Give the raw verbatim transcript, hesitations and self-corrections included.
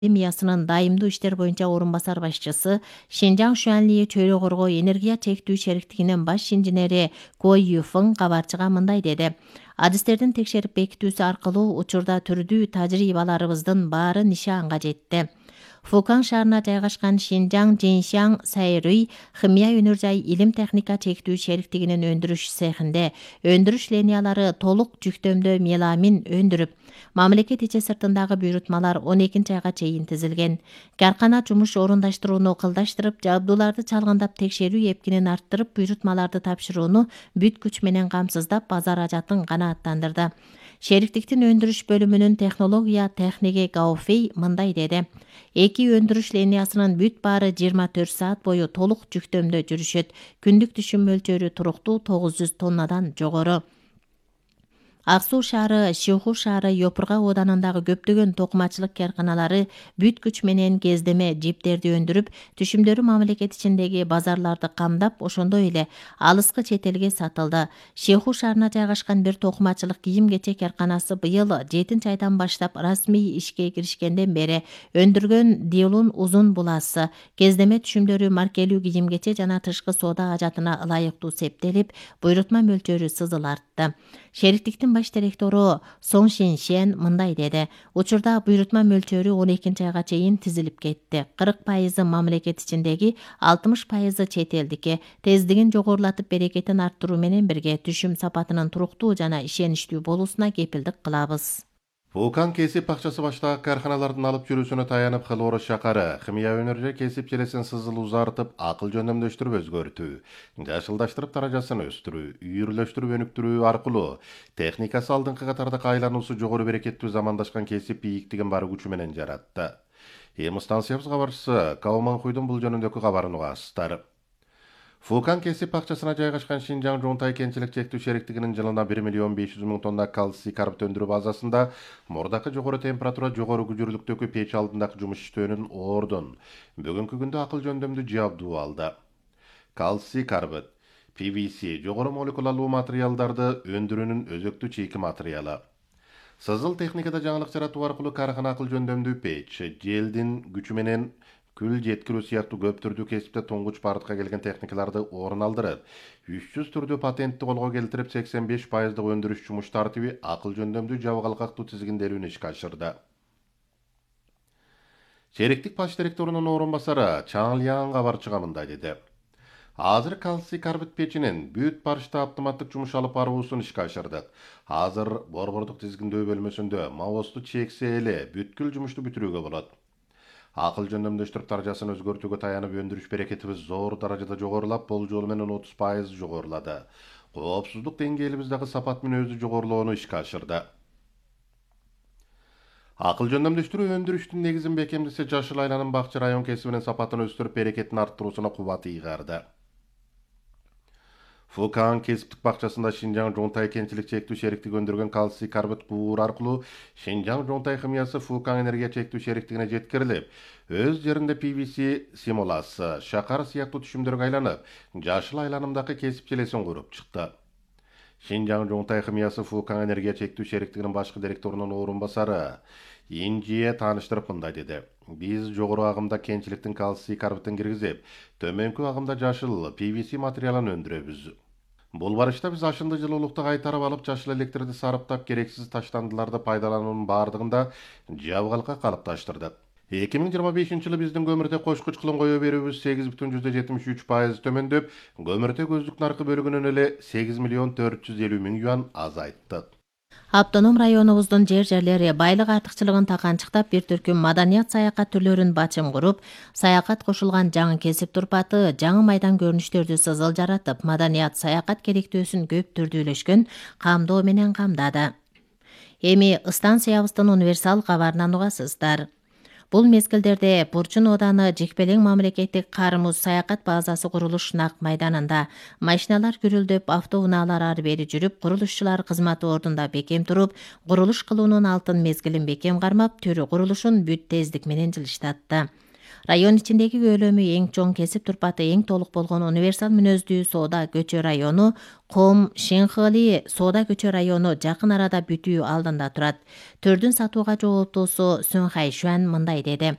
Академиясынын дайымдуу иштер боюнча орун басар башчысы, Шинжаң Шуанли чөйрө коргоо энергия чектүү шериктигинин баш инженери Ко Юфeng кабарчыга мындай деди. Адистердин текшерип бекитүүсү аркылуу учурда түрдүү тажрыйбаларыбыздын баары нишанга жетти. Фукан шаарына жайгашкан Шинжаң Жиншаң Сайрый химия өнөр жай илим техника чектүү шериктигинин өндүрүш цехинде өндүрүш линиялары толук жүктөмдө меламин өндүрүп, мамлекет ичи сыртындагы буйрутмалар он экинчи айга чейин тизилген. Каркана жумуш орундаштырууну кылдаштырып, жабдууларды чалгандап текшерүү эпкинин арттырып, буйрутмаларды тапшырууну бүт күч менен камсыздап, базар ажатын канааттандырды. Шериктиктин өндүрүш бөлүмүнүн технология техниги Гауфей мындай деди. Эки өндүрүш линиясынын бүт баары жыйырма төрт саат бою толук жүктөмдө жүрүшөт. Күндүк түшүм мөлчөрү туруктуу тогуз жүз тоннадан жогору. Ак Суу шаары, Шиху шаары, Йопурга ооданындагы көптөгөн токумачылык карканалары бүт күч менен кездеме жиптерди өндүрүп, түшүмдөрү мамлекет ичиндеги базарларды камдап, ошондой эле алыскы чет элге сатылды. Шиху шаарына жайгашкан бир токумачылык кийим-кечек карканасы быйыл жетинчи айдан баштап расмий ишке киришкенден бери өндүргөн Дилун узун буласы, кездеме түшүмдөрү маркелүү кийим-кечек жана тышкы соода ажатына ылайыктуу септелип, буйрутма мөлчөрү сызыл артты. Шериктиктин баш директору Соң Шиншен мындай деди. Учурда буйрутма мөлчөрү он экинчи айга чейин тизилип кетти. кырк пайызы мамлекет ичиндеги, алтымыш пайызы чет элдики. Тездигин жогорулатып, берекетин арттыруу менен бирге түшүм сапатынын туруктуу жана ишеничтүү болуусуна кепилдик кылабыз. Вулкан кесип акчасы баштагы карханалардын алып жүрүүсүнө таянып, Кылоорус шакары химия өнөрү кесип желесин сызыл узартып, акыл жөндөмдөштүрүп өзгөртүү, жашылдаштырып даражасын өстүрүү, үйүрлөштүрүп өнүктүрүү аркылуу техникасы алдыңкы катардагы айлануусу жогору берекеттүү замандашкан кесип бийиктигин бар күчү менен жаратты. Эми станциябыз кабарчысы Кауманхуйдун бул жөнүндөгү кабарын угасыздар. Фукан кесип акчасына жайгашкан Шинжаң Жуңтай кенчилик чектүү шериктигинин жылына бир миллион беш жүз миң тонна кальций карбид өндүрүү базасында мурдакы жогору температура, жогору күчүрлүктөгү печ алдындагы жумуш иштөөнүн ордун бүгүнкү күндө акыл жөндөмдүү жабдуу алды. Кальций карбид, Пи Ви Си жогору молекулалуу материалдарды өндүрүүнүн өзөктүү чийки материалы. Сызыл техникада жаңылык жаратуу аркылуу кархана акыл жөндөмдүү печ, желдин күчү менен күл жеткирүү сыяктуу көп түрдүү кесипте туңгуч бардыкка келген техникаларды орун алдырып, үч жүз түрдүү патентти колго келтирип, сексен беш пайыздык өндүрүш жумуш тартиби акыл жөндөмдүү жабыгалкактуу тизгинделүүнү ишке ашырды. Шериктик баш директорунун орун басары Чаң Лиан кабарчыга мындай деди. Азыр кальций карбид печинин бүт барышта автоматтык жумуш алып баруусун ишке ашырдык. Азыр борбордук тизгиндөө бөлмөсүндө маосту чексе эле бүткүл жумушту бүтүрүүгө болот. Акыл жөндөмдөштүрүп даражасын өзгөртүүгө таянып, өндүрүш берекетибиз зор даражада жогорулап, болжол менен отуз пайыз жогорулады. Коопсуздук деңгээлибиз дагы сапат менен өзү жогорулоону ишке ашырды. Акыл жөндөмдөштүрүү өндүрүштүн негизин бекемдесе, жашыл айланым бакчы район кесибинин сапатын өстүрүп, берекетин арттыруусуна кубат ыйгарды. Фукан кесиптик бакчасында Шинжаң Жуңтай кенчилик чектүү шериктиги өндүргөн кальций карбид куур аркылуу Шинжаң Жуңтай химиясы Фукан энергия чектүү шериктигине жеткирилип, өз жеринде Пи Ви Си симуласы, шакар сыяктуу түшүмдөргө айланып, жашыл айланымдагы кесип желесин куруп чыкты. Шинжаң Жуңтай химиясы Фукан энергия чектүү шериктигинин башкы директорунун орун басары Инжие тааныштырып мындай деди. Биз жогору агымда кенчиликтин кальций карбидин киргизип, төмөнкү агымда жашыл Пи Ви Си материалын өндүрөбүз. Бул барышта биз ашынды жылуулукту кайтарып алып, жашыл электрди сарыптап, керексиз таштандыларды пайдалануунун бардыгында жабыгалка калыпташтырдык. эки миң жыйырма бешинчи жылы биздин көмүртө кошкуч кылым кое берүүбүз сегиз бүтүн жүздө жетимиш үч пайыз төмөндөп, көмүртө көздүк наркы бөлүгүнөн эле сегиз миллион төрт жүз элүү миң юан азайттык. Автоном районубуздун жер-жерлери байлык артыкчылыгын таканчыктап, бир түркүм маданият саякат түрлөрүн бачым куруп, саякат кошулган жаңы кесип турпаты, жаңы майдан көрүнүштөрдү сызыл жаратып, маданият саякат керектөөсүн көп түрдүүлөшкөн камдоо менен камдады. Эми станциябыздын универсал кабарынан угасыздар. Бул мезгилдерде Бурчун ооданы Жекпелең мамлекеттик кар-муз саякат базасы курулуш нак майданында машиналар күрүлдөп, автоунаалар ары бери жүрүп, курулушчулар кызматы ордунда бекем туруп, курулуш кылуунун алтын мезгилин бекем кармап, төрү курулушун бүт тездик менен жылыштатты. Район ичиндеги көлөмү эң чоң, кесип турпаты эң толук болгон универсал мүнөздүү соода көчө району Ком Шинхали соода көчө району жакын арада бүтүү алдында турат. Төрдүн сатууга жооптуусу Сүнхай Шуан мындай деди: